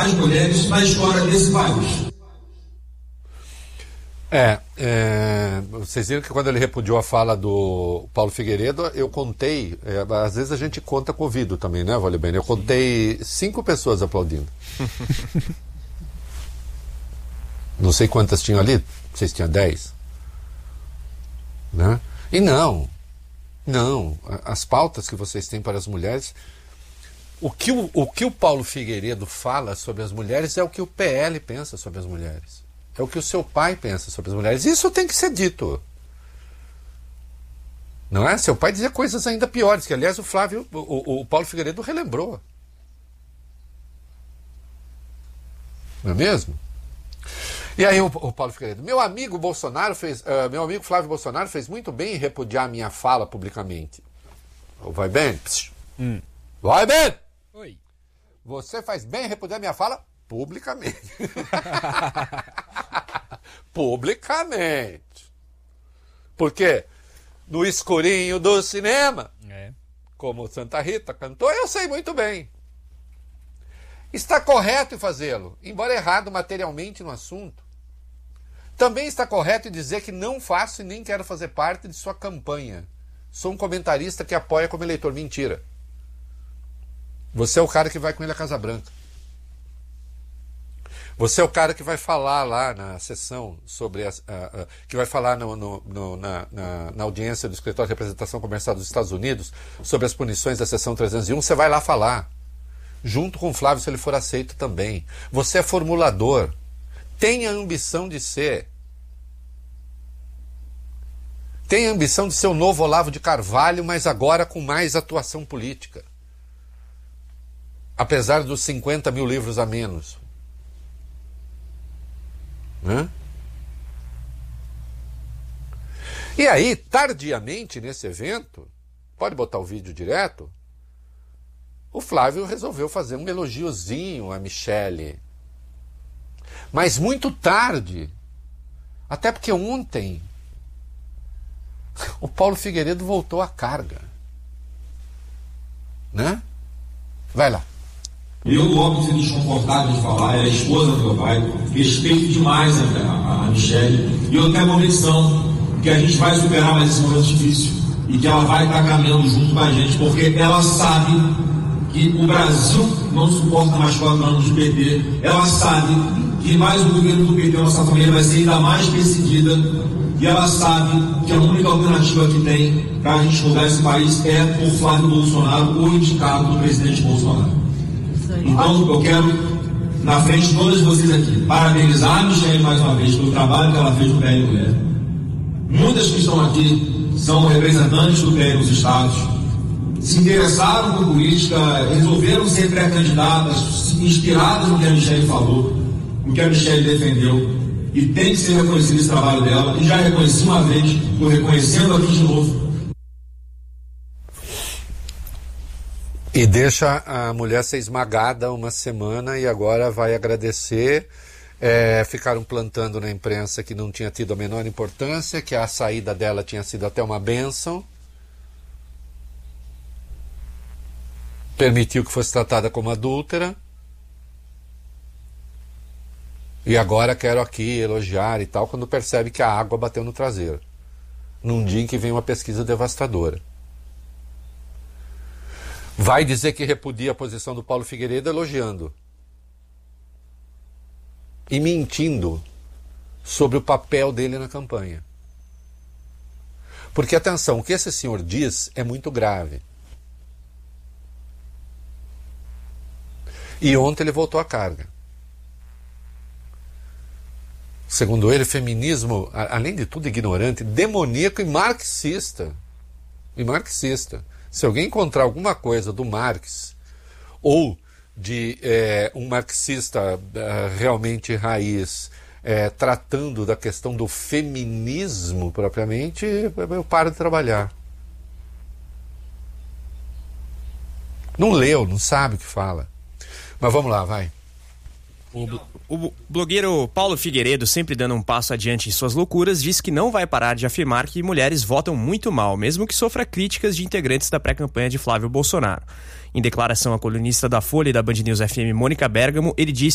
as mulheres na história desse país. Vocês viram que quando ele repudiou a fala do Paulo Figueiredo, eu contei, às vezes a gente conta com o ouvido também, né, Vale Bem? Eu contei 5 pessoas aplaudindo. Não sei quantas tinham ali, vocês tinham 10. Né? E não, as pautas que vocês têm para as mulheres, o que o Paulo Figueiredo fala sobre as mulheres é o que o PL pensa sobre as mulheres. É o que o seu pai pensa sobre as mulheres. Isso tem que ser dito. Não é? Seu pai dizia coisas ainda piores, que aliás o Paulo Figueiredo relembrou. Não é mesmo? E aí o Paulo Figueiredo, meu amigo Flávio Bolsonaro fez muito bem em repudiar minha fala publicamente. Vai bem? Vai bem! Oi. Você faz bem em repudiar minha fala publicamente. Publicamente. Porque no escurinho do cinema, como Santa Rita cantou, eu sei muito bem. Está correto em fazê-lo, embora errado materialmente no assunto. Também está correto em dizer que não faço e nem quero fazer parte de sua campanha. Sou um comentarista que apoia como eleitor. Mentira. Você é o cara que vai com ele à Casa Branca. Você é o cara que vai falar lá na sessão sobre que vai falar na audiência do Escritório de Representação Comercial dos Estados Unidos sobre as punições da seção 301. Você vai lá falar, junto com o Flávio, se ele for aceito também. Você é formulador. Tenha a ambição de ser. Tenha a ambição de ser o novo Olavo de Carvalho, mas agora com mais atuação política. Apesar dos 50 mil livros a menos. E aí, tardiamente nesse evento, pode botar o vídeo direto, o Flávio resolveu fazer um elogiozinho a Michele. Mas muito tarde, até porque ontem o Paulo Figueiredo voltou à carga. Né? Vai lá. Eu, óbvio, me desconfortável de falar, é a esposa do meu pai, respeito demais a Michele, e eu tenho a convicção que a gente vai superar mais esse momento difícil e que ela vai estar caminhando junto com a gente, porque ela sabe que o Brasil não suporta mais 4 anos de PT, ela sabe que mais o governo do PT, nossa família, vai ser ainda mais perseguida, e ela sabe que a única alternativa que tem para a gente mudar esse país é por Flávio Bolsonaro, o indicado do presidente Bolsonaro. Então, eu quero, na frente de todos vocês aqui, parabenizar a Michele mais uma vez pelo trabalho que ela fez no PL Mulher. Muitas que estão aqui são representantes do PL nos estados, se interessaram por política, resolveram ser pré-candidatas, inspiradas no que a Michele falou, no que a Michele defendeu, e tem que ser reconhecido esse trabalho dela, e já reconheci uma vez, estou reconhecendo aqui de novo. E deixa a mulher ser esmagada uma semana e agora vai agradecer. Ficaram plantando na imprensa que não tinha tido a menor importância, que a saída dela tinha sido até uma bênção. Permitiu que fosse tratada como adúltera. E agora quero aqui elogiar e tal, quando percebe que a água bateu no traseiro. Num dia em que vem uma pesquisa devastadora. Vai dizer que repudia a posição do Paulo Figueiredo elogiando. E mentindo sobre o papel dele na campanha. Porque, atenção, o que esse senhor diz é muito grave. E ontem ele voltou à carga. Segundo ele, feminismo, além de tudo, ignorante, demoníaco e marxista. Se alguém encontrar alguma coisa do Marx ou de um marxista realmente raiz tratando da questão do feminismo propriamente, eu paro de trabalhar. Não leu, não sabe o que fala. Mas vamos lá, vai. O blogueiro Paulo Figueiredo, sempre dando um passo adiante em suas loucuras, diz que não vai parar de afirmar que mulheres votam muito mal, mesmo que sofra críticas de integrantes da pré-campanha de Flávio Bolsonaro. Em declaração à colunista da Folha e da Band News FM, Mônica Bergamo, ele disse